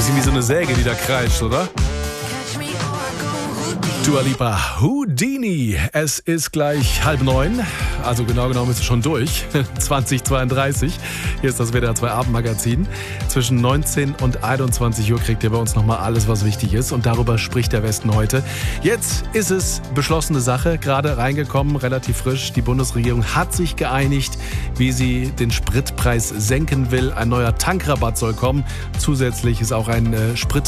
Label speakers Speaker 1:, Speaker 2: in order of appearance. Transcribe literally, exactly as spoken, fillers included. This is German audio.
Speaker 1: bisschen wie so eine Säge, die da kreischt, oder? Dua Lipa, Houdini. Es ist gleich halb neun, also genau genommen ist es schon durch, zwanzig zweiunddreißig. Hier ist das W D R zwei Abendmagazin. Zwischen neunzehn und einundzwanzig Uhr kriegt ihr bei uns nochmal alles, was wichtig ist. Und darüber spricht der Westen heute. Jetzt ist es beschlossene Sache, gerade reingekommen, relativ frisch. Die Bundesregierung hat sich geeinigt, wie sie den Spritpreis senken will. Ein neuer Tankrabatt soll kommen. Zusätzlich ist auch ein äh, Sprit